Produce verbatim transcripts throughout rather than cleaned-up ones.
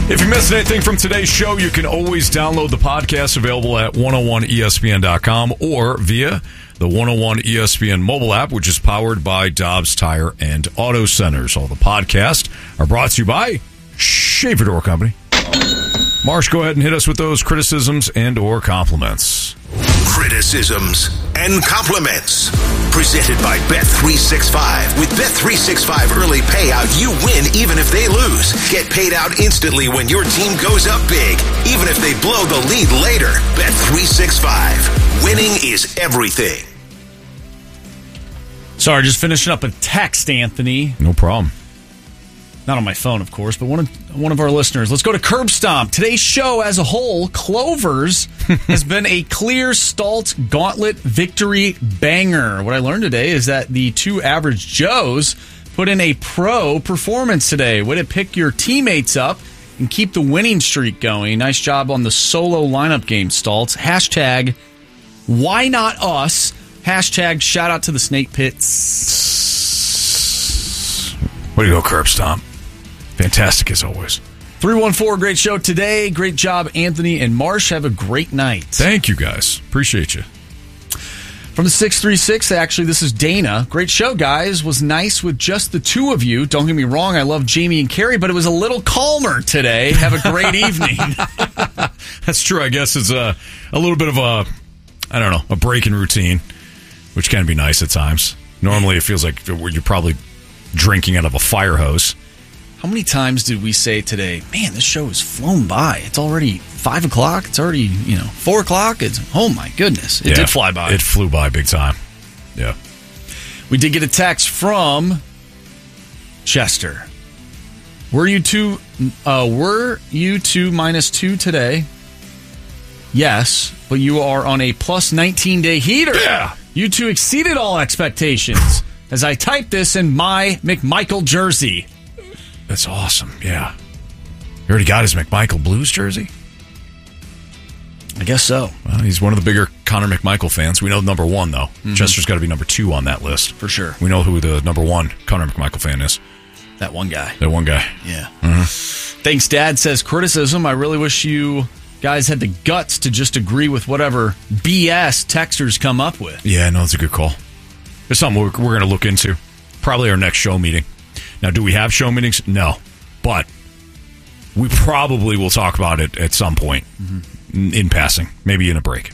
If you missed anything from today's show, you can always download the podcast available at one oh one E S P N dot com or via the one oh one E S P N mobile app, which is powered by Dobbs Tire and Auto Centers. All the podcasts are brought to you by Shaver Door Company. Marsh, go ahead and hit us with those criticisms and or compliments. Criticisms and compliments. Presented by Bet three sixty-five. With Bet three sixty-five early payout, you win even if they lose. Get paid out instantly when your team goes up big, even if they blow the lead later. Bet three sixty-five. Winning is everything. Sorry, just finishing up a text, Anthony. No problem. Not on my phone, of course, but one of one of our listeners. Let's go to Curb Stomp. Today's show as a whole, Clovers, has been a clear Stalt Gauntlet victory banger. What I learned today is that the two average Joes put in a pro performance today. Way to pick your teammates up and keep the winning streak going. Nice job on the solo lineup game, Stalt. Hashtag, why not us? Hashtag, shout out to the Snake Pits. Way to go, Curb Stomp. Fantastic as always. three one four, great show today. Great job, Anthony and Marsh. Have a great night. Thank you, guys. Appreciate you. From the six three six, actually, this is Dana. Great show, guys. Was nice with just the two of you. Don't get me wrong, I love Jamie and Carrie, but it was a little calmer today. Have a great evening. That's true. I guess it's a, a little bit of a, I don't know, a break in routine, which can be nice at times. Normally, it feels like you're probably drinking out of a fire hose. How many times did we say today, man, this show has flown by. It's already five o'clock. It's already, you know, four o'clock. It's, oh, my goodness. It yeah, did fly by. It flew by big time. Yeah. We did get a text from Chester. Were you two, uh, were you two minus two today? Yes, but you are on a plus nineteen-day heater. Yeah. You two exceeded all expectations as I type this in my McMichael jersey. That's awesome, yeah. He already got his McMichael Blues jersey? I guess so. Well, he's one of the bigger Connor McMichael fans. We know number one, though. Mm-hmm. Chester's got to be number two on that list. For sure. We know who the number one Connor McMichael fan is. That one guy. That one guy. Yeah. Mm-hmm. Thanks, Dad says, criticism. I really wish you guys had the guts to just agree with whatever B S texters come up with. Yeah, no, that's a good call. It's something we're, we're going to look into. Probably our next show meeting. Now, do we have show meetings? No. But we probably will talk about it at some point mm-hmm. in, in passing, maybe in a break.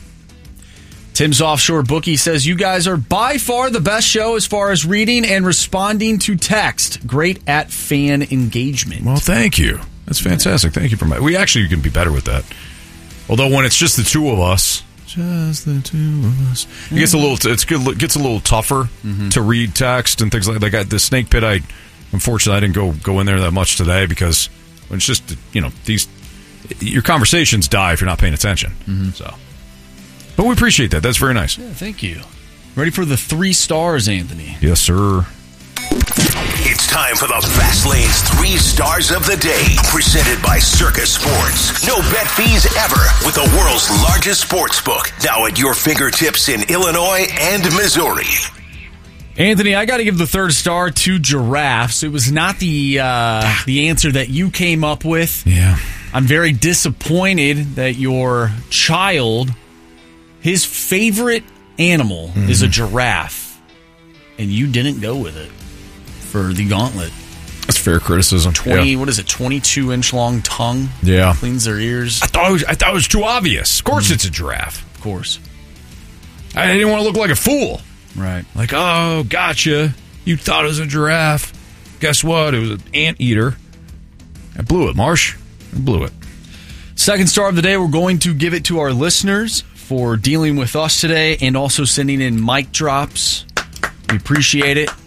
Tim's Offshore Bookie says, you guys are by far the best show as far as reading and responding to text. Great at fan engagement. Well, thank you. That's fantastic. Thank you for my... We actually can be better with that. Although when it's just the two of us, just the two of us, it gets a little, it's good, it gets a little tougher mm-hmm. to read text and things like that. Like the Snake Pit, I... Unfortunately, I didn't go, go in there that much today because when it's just, you know, these your conversations die if you're not paying attention. Mm-hmm. So, but we appreciate that. That's very nice. Yeah, thank you. Ready for the three stars, Anthony? Yes, sir. It's time for the Fast Lane's Three Stars of the Day, presented by Circus Sports. No bet fees ever with the world's largest sports book, now at your fingertips in Illinois and Missouri. Anthony, I got to give the third star to giraffes. It was not the uh, the answer that you came up with. Yeah. I'm very disappointed that your child, his favorite animal mm-hmm. is a giraffe, and you didn't go with it for the gauntlet. That's fair criticism. Twenty, yeah. What is it? Twenty-two inch long tongue. Yeah, cleans their ears. I thought it was, I thought it was too obvious. Of course, mm-hmm. it's a giraffe. Of course. I didn't want to look like a fool. Right. Like, oh, gotcha. You thought it was a giraffe. Guess what? It was an anteater. I blew it, Marsh. I blew it. Second star of the day, we're going to give it to our listeners for dealing with us today and also sending in mic drops. We appreciate it.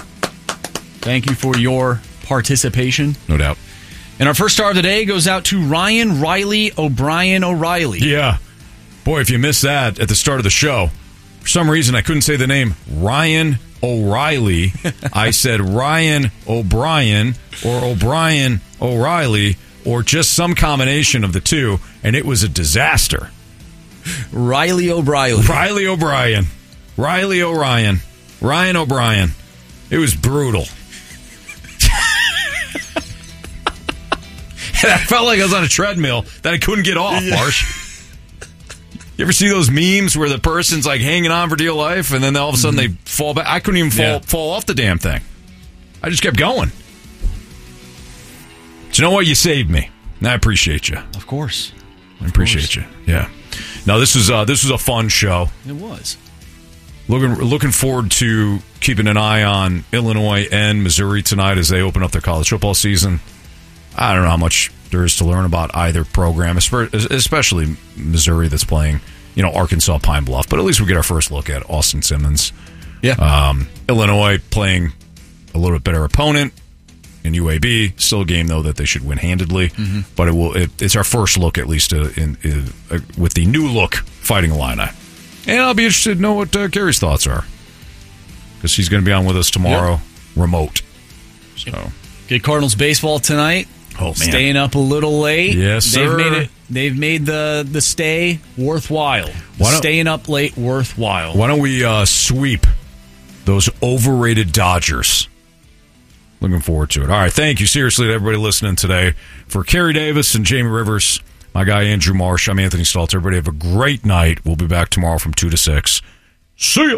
Thank you for your participation. No doubt. And our first star of the day goes out to Ryan Riley O'Brien O'Reilly. Yeah. Boy, if you missed that at the start of the show, for some reason, I couldn't say the name Ryan O'Reilly. I said Ryan O'Brien or O'Brien O'Reilly or just some combination of the two, and it was a disaster. Riley O'Brien. Riley O'Brien. Riley O'Ryan. Ryan O'Brien. It was brutal. I felt like I was on a treadmill that I couldn't get off, Yeah. Marsh. You ever see those memes where the person's like hanging on for dear life and then all of a sudden mm-hmm. they fall back? I couldn't even fall, Yeah. fall off the damn thing. I just kept going. But you know what? You saved me. And I appreciate you. Of course. I appreciate you. Yeah. No, this was uh, this was a fun show. It was. Looking looking forward to keeping an eye on Illinois and Missouri tonight as they open up their college football season. I don't know how much there is to learn about either program, especially Missouri that's playing, you know, Arkansas Pine Bluff. But at least we get our first look at Austin Simmons. Yeah. Um, Illinois playing a little bit better opponent in U A B. Still a game, though, that they should win handedly. Mm-hmm. But it will. It, it's our first look, at least, uh, in, in, uh, with the new look Fighting Illini. And I'll be interested to know what uh, Gary's thoughts are. Because he's going to be on with us tomorrow, yep. remote. So, good Cardinals baseball tonight. Oh, man. Staying up a little late. Yes, sir. They've made it. They've made the, the stay worthwhile. Staying up late worthwhile. Why don't we uh, sweep those overrated Dodgers? Looking forward to it. All right, thank you seriously to everybody listening today. For Kerry Davis and Jamie Rivers, my guy Andrew Marsh, I'm Anthony Staltz. Everybody have a great night. We'll be back tomorrow from two to six. See ya.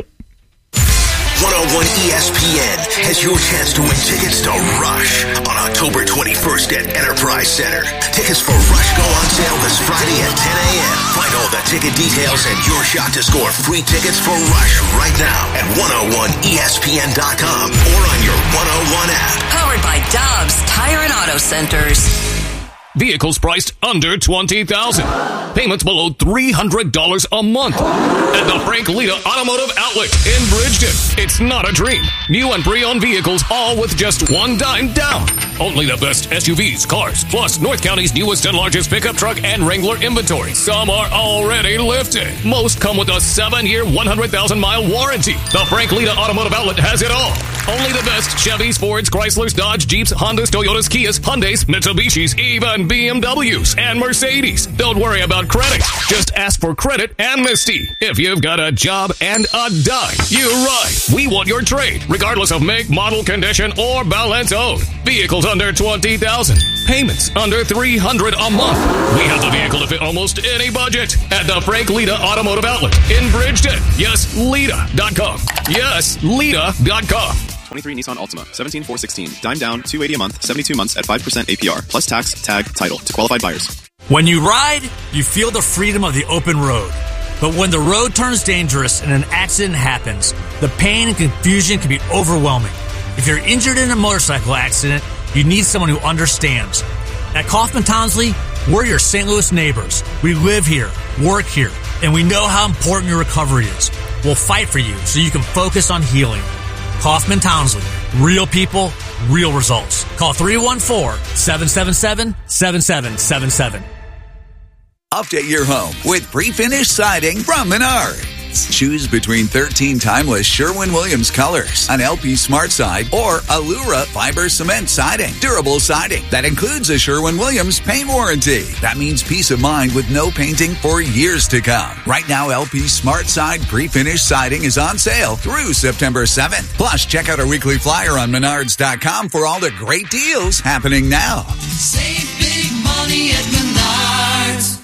one oh one E S P N has your chance to win tickets to Rush on October twenty-first at Enterprise Center. Tickets for Rush go on sale this Friday at ten a.m. Find all the ticket details and your shot to score free tickets for Rush right now at one oh one E S P N dot com or on your one oh one app. Powered by Dobbs Tire and Auto Centers. Vehicles priced under twenty thousand dollars. Payments below three hundred dollars a month. At the Frank Lita Automotive Outlet in Bridgeton. It's not a dream. New and pre-owned vehicles, all with just one dime down. Only the best S U Vs, cars, plus North County's newest and largest pickup truck and Wrangler inventory. Some are already lifted. Most come with a seven-year, one hundred thousand mile warranty. The Frank Lita Automotive Outlet has it all. Only the best Chevys, Fords, Chryslers, Dodge, Jeeps, Hondas, Toyotas, Kias, Hyundais, Mitsubishis, even B M Ws and Mercedes. Don't worry about credit. Just ask for credit amnesty. If you've got a job and a dime, you're right. We want your trade, regardless of make, model, condition, or balance owed. Vehicles under twenty thousand dollars. Payments under three hundred dollars a month. We have the vehicle to fit almost any budget at the Frank Lita Automotive Outlet in Bridgeton. Yes, Lita dot com. Yes, Lita dot com. twenty-three Nissan Altima, seventeen four sixteen. Dime down, two hundred eighty a month, seventy-two months at five percent A P R, plus tax, tag, title to qualified buyers. When you ride, you feel the freedom of the open road. But when the road turns dangerous and an accident happens, the pain and confusion can be overwhelming. If you're injured in a motorcycle accident, you need someone who understands. At Kaufman Townsley, we're your Saint Louis neighbors. We live here, work here, and we know how important your recovery is. We'll fight for you so you can focus on healing. Kaufman Townsley. Real people, real results. Call three one four, seven seven seven, seven seven seven seven. Update your home with pre-finished siding from Menards. Choose between thirteen timeless Sherwin-Williams colors, an L P Smart Side, or Allura fiber cement siding. Durable siding that includes a Sherwin-Williams paint warranty. That means peace of mind with no painting for years to come. Right now, L P Smart Side pre-finished siding is on sale through September seventh. Plus, check out our weekly flyer on Menards dot com for all the great deals happening now. Save big money at Menards.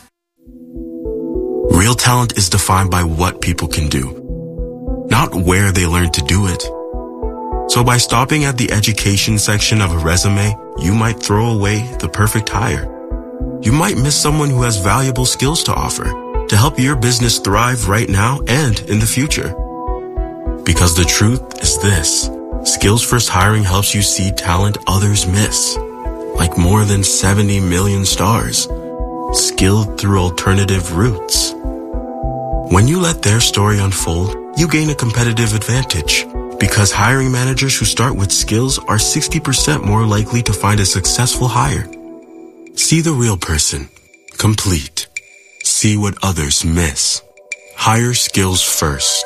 Real talent is defined by what people can do, not where they learn to do it. So by stopping at the education section of a resume, you might throw away the perfect hire. You might miss someone who has valuable skills to offer to help your business thrive right now and in the future. Because the truth is this, Skills First Hiring helps you see talent others miss, like more than seventy million stars, skilled through alternative routes. When you let their story unfold, you gain a competitive advantage because hiring managers who start with skills are sixty percent more likely to find a successful hire. See the real person. Complete. See what others miss. Hire skills first.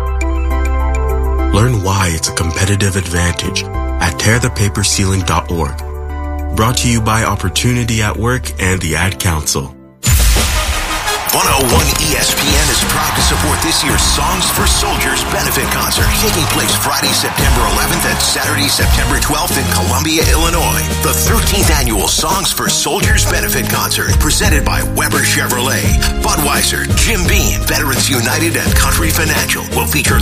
Learn why it's a competitive advantage at tear the paper ceiling dot org. Brought to you by Opportunity at Work and the Ad Council. one oh one E S P N is proud to support this year's Songs for Soldiers benefit concert, taking place Friday, September eleventh and Saturday, September twelfth in Columbia, Illinois. The thirteenth annual Songs for Soldiers benefit concert, presented by Weber Chevrolet, Budweiser, Jim Beam, Veterans United, and Country Financial, will feature